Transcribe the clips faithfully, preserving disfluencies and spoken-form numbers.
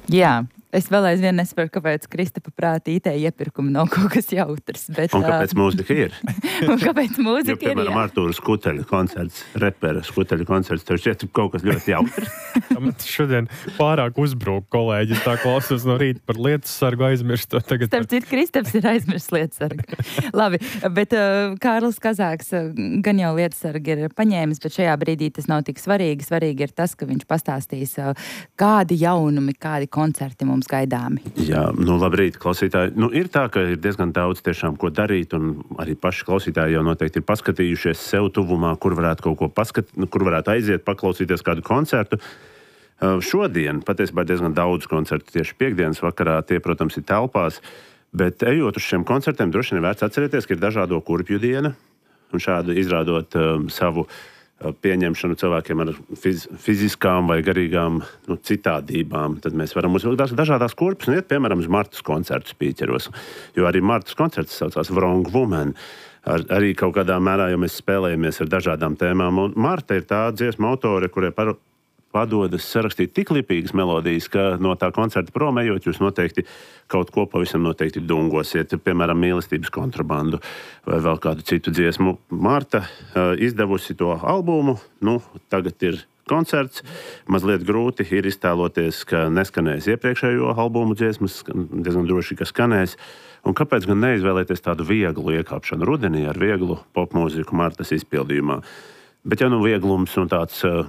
Jā. Es vēl aizvien nesaprotu, kāpēc Kristapa prāta I T iepirkumi nav kaut kas jautrs. Bet, un kāpēc mūzika ir? un kāpēc mūzika jo, piemēram, ir, jā. Artūra Skuteļa koncerts, repera Skuteļa koncerts, tev šķiet kaut kas ļoti jautrs. Man šodien pārāk uzbrūk kolēģi, tā klausos no rīta par lietas sargu aizmirst. Tagad... Starp citu, Kristaps ir aizmirst lietas sargu. Labi, bet uh, Kārlis Kazāks uh, gan jau lietas sargu ir paņēmis, bet šajā brīdī tas nav tik svarīgi. Svarīgi ir tas, ka viņš pastāstīs, uh, kādi jaunumi, kādi koncerti mums gaidāmi. Jā, nu labrīt, klausītāji. Nu, ir tā, ka ir diezgan daudz tiešām ko darīt, un arī paši klausītāji jau noteikti ir paskatījušies sev tuvumā, kur varētu kaut ko paskat, kur varētu aiziet, paklausīties kādu koncertu. Uh, šodien patiesībā diezgan daudz koncertu tieši piekdienas vakarā, tie, protams, ir telpās, bet ejot uz šiem koncertiem, droši vien vērts atcerēties, ka ir dažādo kurpju diena, un šādi izrādot um, savu pieņemšanu cilvēkiem ar fiz, fiziskām vai garīgām nu, citādībām. Tad mēs varam uzvilkt dažādās kurpes un iet, piemēram, uz Martas koncertu spīķeros. Jo arī Martas koncerts saucās Wrong Woman. Ar, arī kaut kādā mērā, jo mēs spēlējamies ar dažādām tēmām. Un Marta ir tā dziesma autore, kurai par, padodas sarakstīt tik lipīgas melodijas, ka no tā koncerta promējot, jūs noteikti kaut ko pavisam noteikti dungosiet, piemēram, mīlestības kontrabandu vai vēl kādu citu dziesmu. Marta uh, izdevusi to albumu, nu, tagad ir koncerts. Mazliet grūti ir iztēloties, ka neskanēs iepriekšējo albumu dziesmas, diezgan droši, ka skanēs. Un kāpēc gan neizvēlēties tādu vieglu iekāpšanu rudenī ar vieglu popmūziku Martas izpildījumā? Bet ja nu vieglums un tāds uh,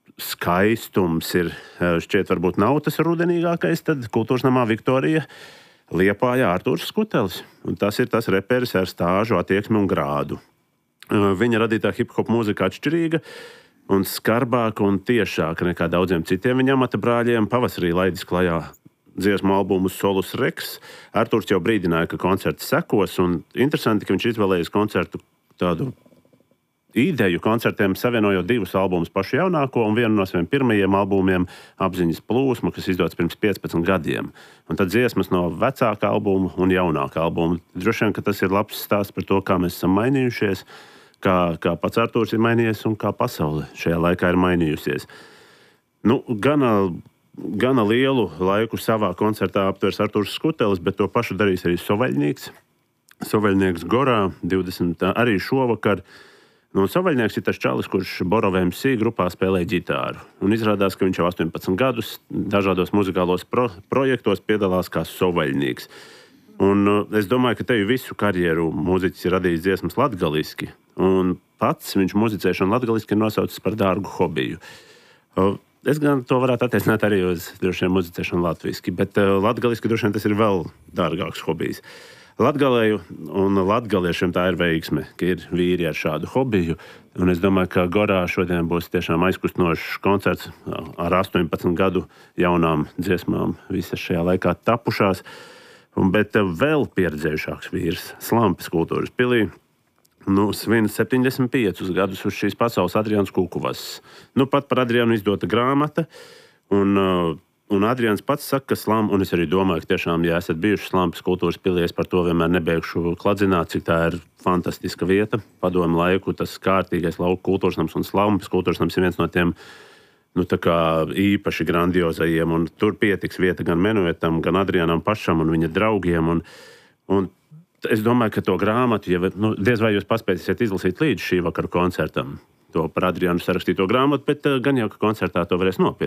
skaistums ir, šķiet, varbūt nav tas rudenīgākais, tad Kultūras namā Viktorija Liepājā Artūrs Skutelis. Un tas ir tas reperis ar stāžu, attieksmi un grādu. Viņa radītā hip-hop mūzika atšķirīga un skarbāka un tiešāka nekā daudziem citiem viņa amata brāļiem. Pavasarī laidis klajā dziesmu albumu Solus Rex. Artūrs jau brīdināja, ka koncerts sekos, un interesanti, ka viņš izvēlējies koncertu tādu ideju koncertiem, savienojot divus albumus pašu jaunāko un vienu no saviem pirmajiem albumiem Apziņas plūsma, kas izdots pirms piecpadsmit gadiem. Un tad dziesmas no vecāka albuma un jaunāka albuma. Droši vien, ka tas ir labs stāsts par to, kā mēs esam mainījušies, kā, kā pats Artūrs ir mainījies un kā pasaule šajā laikā ir mainījusies. Nu, gana, gana lielu laiku savā koncertā aptvers Artūrs Skutelis, bet to pašu darīs arī Sovaļnieks. Sovaļnieks Gorā divdesmit arī šovakar. Nu, Sovaļnieks ir tas čalis, kurš Borova M C grupā spēlē ģitāru. Un izrādās, ka viņš jau astoņpadsmit gadus dažādos muzikālos pro projektos piedalās kā Sovaļnieks. Un uh, es domāju, ka te visu karjeru mūziķis ir radījis dziesmas latgaliski. Un pats viņš muzicēšanu latgaliski ir nosaucis par dārgu hobiju. Uh, es gan to varētu attiecināt arī uz droši vien muzicēšanu latviski, bet uh, latgaliski droši vien tas ir vēl dārgāks hobijs. Latgalēju un latgaliešiem tā ir veiksme, ka ir vīri ar šādu hobiju. Un es domāju, ka Gorā šodien būs tiešām aizkustinošs koncerts ar astoņpadsmit gadu jaunām dziesmām, visas šajā laikā tapušās. Un, bet vēl pieredzējušāks vīrs Slampes kultūras pilī. Nu, svin septiņdesmit piecus gadus uz šīs pasaules Adrians Kukuvas. Nu, pat par Adrianu izdota grāmata. Un, Un Adrians pats saka, ka Slam, un es arī domāju, ka tiešām, ja esat bijuši Slampes kultūras pilī, es par to vienmēr nebeigšu kladzināt, cik tā ir fantastiska vieta. Padomu laiku tas kārtīgais lauku kultūras nams un Slampes kultūras nams ir viens no tiem nu, tā kā īpaši grandiozajiem, un tur pietiks vieta gan Menuetam, gan Adrianam pašam un viņa draugiem. Un, un es domāju, ka to grāmatu, ja, nu, diez vai jūs paspēsiet izlasīt līdz šī vakara koncertam, to par Adrianu sarakstīto grāmatu, bet gan jau, ka koncertā to varēs nopirkt.